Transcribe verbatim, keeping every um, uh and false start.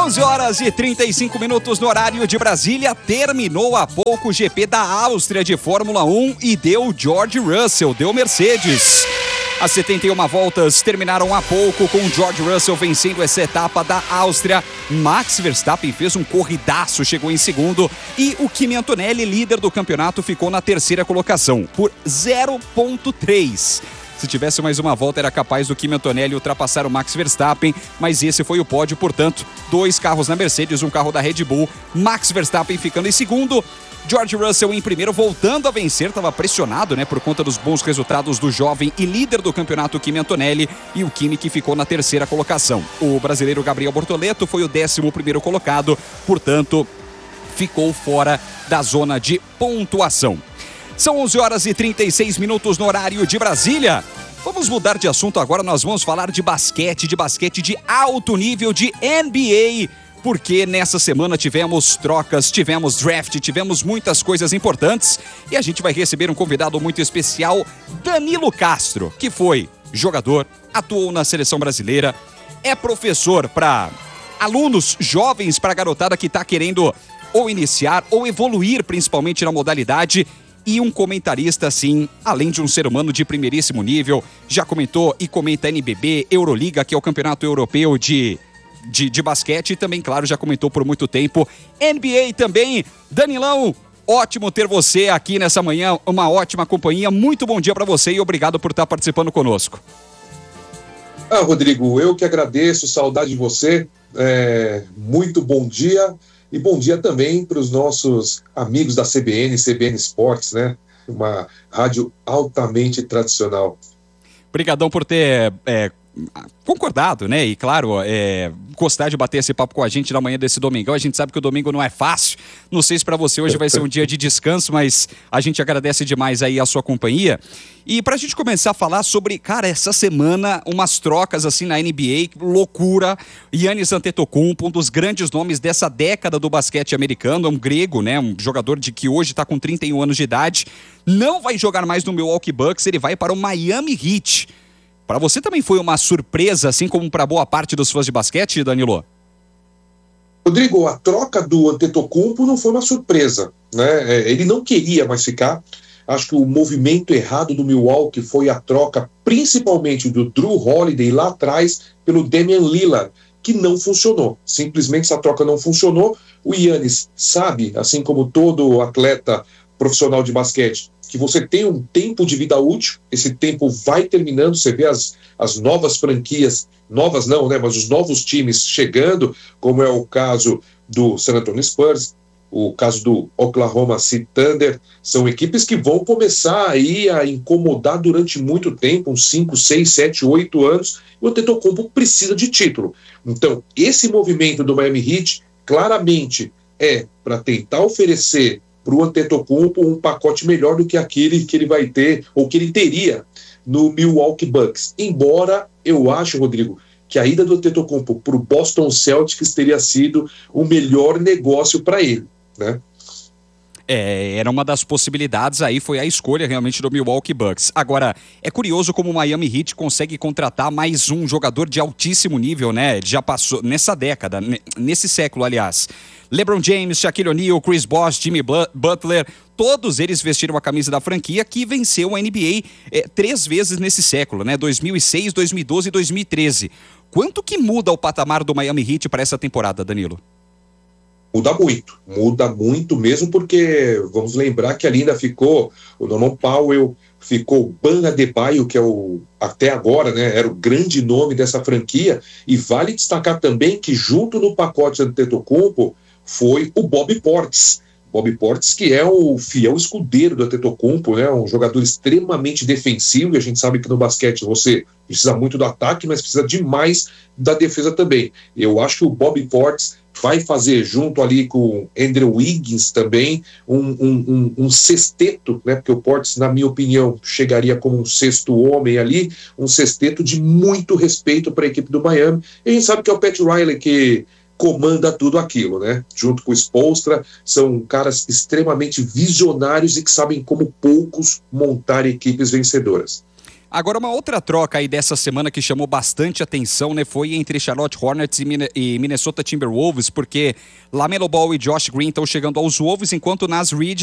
onze horas e trinta e cinco minutos no horário de Brasília. Terminou há pouco o G P da Áustria de Fórmula um e deu George Russell, deu Mercedes. As setenta e uma voltas terminaram há pouco com George Russell vencendo essa etapa da Áustria. Max Verstappen fez um corridaço, chegou em segundo. E o Kimi Antonelli, líder do campeonato, ficou na terceira colocação por zero ponto três. Se tivesse mais uma volta, era capaz do Kimi Antonelli ultrapassar o Max Verstappen, mas esse foi o pódio, portanto, dois carros na Mercedes, um carro da Red Bull, Max Verstappen ficando em segundo, George Russell em primeiro, voltando a vencer, estava pressionado, né, por conta dos bons resultados do jovem e líder do campeonato Kimi Antonelli, e o Kimi que ficou na terceira colocação. O brasileiro Gabriel Bortoleto foi o décimo primeiro colocado, portanto, ficou fora da zona de pontuação. São onze horas e trinta e seis minutos no horário de Brasília. Vamos mudar de assunto agora, nós vamos falar de basquete, de basquete de alto nível, de N B A, porque nessa semana tivemos trocas, tivemos draft, tivemos muitas coisas importantes e a gente vai receber um convidado muito especial, Danilo Castro, que foi jogador, atuou na seleção brasileira, é professor para alunos jovens, para a garotada que está querendo ou iniciar ou evoluir principalmente na modalidade. E um comentarista, assim, além de um ser humano de primeiríssimo nível, já comentou e comenta N B B, Euroliga, que é o campeonato europeu de, de, de basquete, e também, claro, já comentou por muito tempo N B A também. Danilão, ótimo ter você aqui nessa manhã, uma ótima companhia, muito bom dia para você e obrigado por estar participando conosco. Ah, Rodrigo, eu que agradeço, saudade de você, é, muito bom dia. E bom dia também para os nossos amigos da C B N, C B N Esportes, né? Uma rádio altamente tradicional. Obrigadão por ter é, concordado, né? E claro, é, gostar de bater esse papo com a gente na manhã desse domingão. A gente sabe que o domingo não é fácil. Não sei se para você hoje vai ser um dia de descanso, mas a gente agradece demais aí a sua companhia. E pra gente começar a falar sobre, cara, essa semana, umas trocas assim na N B A, loucura. Giannis Antetokounmpo, um dos grandes nomes dessa década do basquete americano, é um grego, né? Um jogador de que hoje tá com trinta e um anos de idade. Não vai jogar mais no Milwaukee Bucks, ele vai para o Miami Heat. Para você também foi uma surpresa, assim como para boa parte dos fãs de basquete, Danilo? Rodrigo, a troca do Antetokounmpo não foi uma surpresa, né? Ele não queria mais ficar. Acho que o movimento errado do Milwaukee foi a troca, principalmente do Drew Holiday lá atrás, pelo Damian Lillard, que não funcionou. Simplesmente essa troca não funcionou. O Giannis sabe, assim como todo atleta profissional de basquete, que você tem um tempo de vida útil, esse tempo vai terminando, você vê as, as novas franquias, novas não, né, mas os novos times chegando, como é o caso do San Antonio Spurs, o caso do Oklahoma City Thunder, são equipes que vão começar aí a incomodar durante muito tempo, uns cinco, seis, sete, oito anos, e o Antetokounmpo precisa de título. Então, esse movimento do Miami Heat, claramente, é para tentar oferecer para o Antetokounmpo um pacote melhor do que aquele que ele vai ter, ou que ele teria no Milwaukee Bucks. Embora eu acho, Rodrigo, que a ida do Antetokounmpo para o Boston Celtics teria sido o melhor negócio para ele, né? É, era uma das possibilidades, aí foi a escolha realmente do Milwaukee Bucks. Agora, é curioso como o Miami Heat consegue contratar mais um jogador de altíssimo nível, né? Ele já passou, nessa década, nesse século, aliás. LeBron James, Shaquille O'Neal, Chris Bosh, Jimmy Butler, todos eles vestiram a camisa da franquia que venceu a N B A é, três vezes nesse século, né? dois mil e seis, dois mil e doze e dois mil e treze. Quanto que muda o patamar do Miami Heat para essa temporada, Danilo? Muda muito, muda muito mesmo, porque vamos lembrar que ali ainda ficou o Norman Powell, ficou o Bam Adebayo, que é o, até agora, né, era o grande nome dessa franquia, e vale destacar também que junto no pacote Antetokounmpo foi o Bobby Portis, Bobby Portis, que é o fiel escudeiro do Antetokounmpo, né, um jogador extremamente defensivo, e a gente sabe que no basquete você precisa muito do ataque, mas precisa demais da defesa também. Eu acho que o Bobby Portis vai fazer junto ali com Andrew Wiggins também um, um, um, um sexteto, né, porque o Portis, na minha opinião, chegaria como um sexto homem ali, um sexteto de muito respeito para a equipe do Miami, e a gente sabe que é o Pat Riley que comanda tudo aquilo, né, junto com o Spoelstra, são caras extremamente visionários e que sabem como poucos montar equipes vencedoras. Agora, uma outra troca aí dessa semana que chamou bastante atenção, né, foi entre Charlotte Hornets e Minnesota Timberwolves, porque LaMelo Ball e Josh Green estão chegando aos Wolves, enquanto Naz Reid